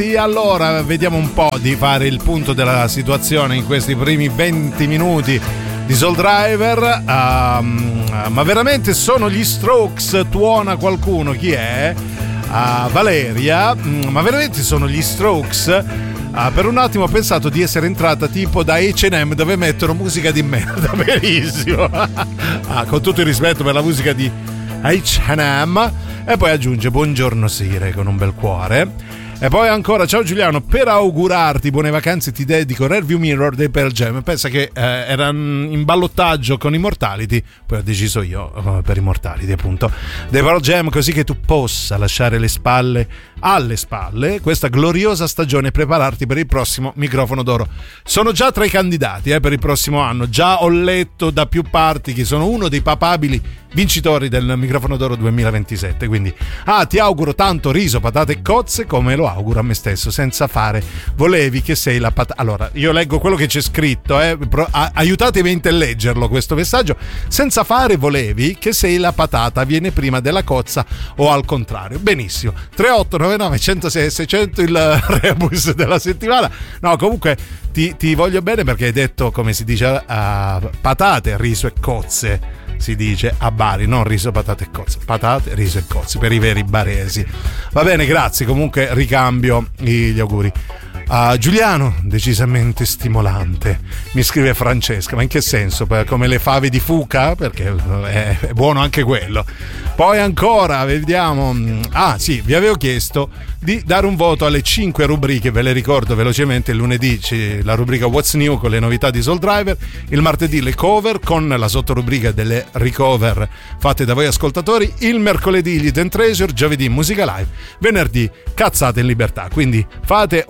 E allora vediamo un po' di fare il punto della situazione in questi primi 20 minuti di Soul Driver. Ma veramente sono gli Strokes? Tuona qualcuno? Chi è? Valeria. Ma veramente sono gli Strokes? Per un attimo ho pensato di essere entrata tipo da H&M dove mettono musica di merda. Benissimo. Con tutto il rispetto per la musica di H&M. E poi aggiunge buongiorno Sire con un bel cuore. E poi ancora, ciao Giuliano, per augurarti buone vacanze ti dedico Rearview Mirror dei Pearl Jam. Pensa che era in ballottaggio con Immortality, poi ho deciso io per Immortality appunto dei Pearl Jam, così che tu possa lasciare alle spalle questa gloriosa stagione e prepararti per il prossimo microfono d'oro. Sono già tra i candidati per il prossimo anno, già ho letto da più parti che sono uno dei papabili vincitori del microfono d'oro 2027, quindi ti auguro tanto riso, patate e cozze, come lo auguro a me stesso, senza fare volevi che sei la patata. Allora io leggo quello che c'è scritto, aiutatemi a leggerlo questo messaggio. Senza fare volevi che sei la patata viene prima della cozza o al contrario. Benissimo. 3899 106 600 il rebus della settimana. No, comunque ti voglio bene, perché hai detto, come si dice, patate, riso e cozze si dice a Bari, non riso, patate e cozze. Patate, riso e cozze per i veri baresi. Va bene, grazie, comunque ricambio gli auguri. Giuliano, decisamente stimolante, mi scrive Francesca. Ma in che senso? Come le fave di Fuca? Perché è buono anche quello. Poi ancora, vediamo. Sì, vi avevo chiesto di dare un voto alle 5 rubriche, ve le ricordo velocemente. Il lunedì c'è la rubrica What's New con le novità di Soul Driver, il martedì le cover con la sottorubrica delle recover fatte da voi ascoltatori, il mercoledì gli Hidden Treasure, giovedì musica live, venerdì cazzate in libertà. Quindi date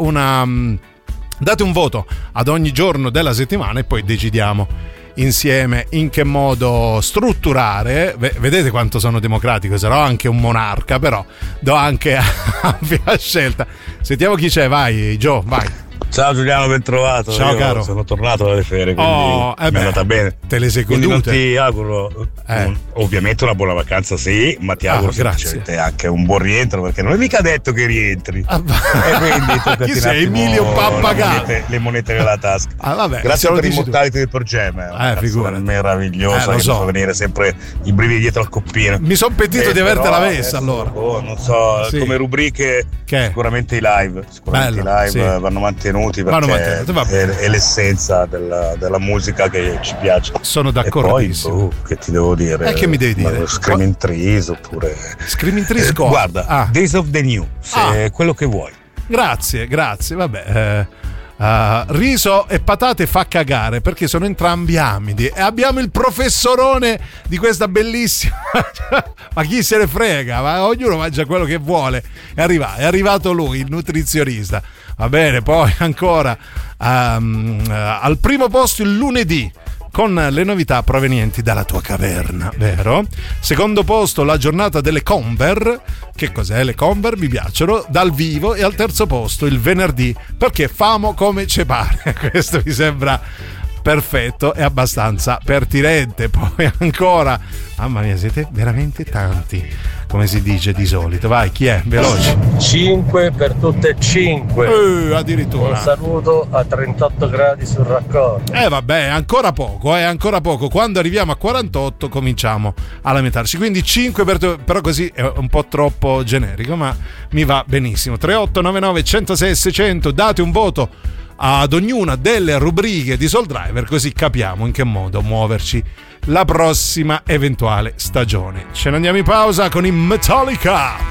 un voto ad ogni giorno della settimana e poi decidiamo insieme in che modo strutturare. Vedete quanto sono democratico, sarò anche un monarca, però do anche ampia scelta. Sentiamo chi c'è, vai Gio, vai. Ciao Giuliano, ben trovato. Ciao, io caro. Sono tornato dalle ferie, quindi mi è andata bene. Te le sei quindi godute. non ti auguro ovviamente una buona vacanza, sì, ma ti auguro semplicemente anche un buon rientro, perché non è mica detto che rientri. E quindi chi sei, Emilio Pappagallo? Le monete nella tasca. Vabbè, grazie per Immortality del Pearl Jam, figurati. Meravigliosa, che fa venire sempre i brividi dietro al coppino. Mi sono pentito di avertela messa allora. Non so, come rubriche sicuramente i live vanno mantenuti, perché è l'essenza della musica che ci piace. Sono d'accordo. E poi che ti devo dire? Che mi devi dire? Screaming Trees oppure Screaming Trees guarda, Days of the New, se quello che vuoi. Grazie, vabbè. Riso e patate fa cagare, perché sono entrambi amidi e abbiamo il professorone di questa bellissima ma chi se ne frega, ma ognuno mangia quello che vuole. È arrivato lui, il nutrizionista. Va bene, poi ancora al primo posto il lunedì con le novità provenienti dalla tua caverna, vero? Secondo posto la giornata delle Conver. Che cos'è le Conver? Mi piacciono, dal vivo. E al terzo posto il venerdì, perché famo come ce pare. Questo mi sembra perfetto e abbastanza pertinente. Poi ancora, mamma mia, siete veramente tanti, come si dice di solito. Vai, chi è? Veloce. 5 per tutte e 5. Addirittura. Un saluto a 38 gradi sul raccordo. Vabbè, ancora poco. Quando arriviamo a 48 cominciamo a lamentarci. Quindi 5 però così è un po' troppo generico, ma mi va benissimo. 3899 106 600, date un voto ad ognuna delle rubriche di Soul Driver, così capiamo in che modo muoverci la prossima eventuale stagione. Ce ne andiamo in pausa con i Metallica.